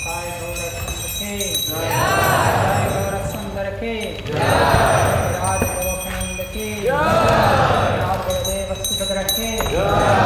साई गौर सुंदर के राज गोरखनंद की राज गुरुदेव सुभद्रा के